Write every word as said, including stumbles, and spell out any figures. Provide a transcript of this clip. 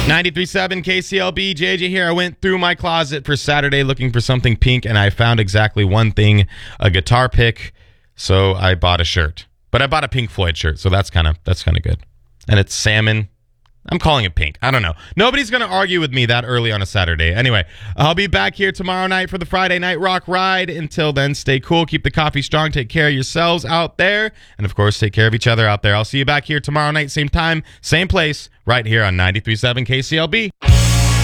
ninety-three point seven K C L B, J J here. I went through my closet for Saturday looking for something pink, and I found exactly one thing, a guitar pick. So I bought a shirt. But I bought a Pink Floyd shirt, so that's kind of that's kind of good. And it's salmon. I'm calling it pink. I don't know. Nobody's going to argue with me that early on a Saturday. Anyway, I'll be back here tomorrow night for the Friday Night Rock Ride. Until then, stay cool. Keep the coffee strong. Take care of yourselves out there. And, of course, take care of each other out there. I'll see you back here tomorrow night, same time, same place, right here on ninety-three point seven K C L B.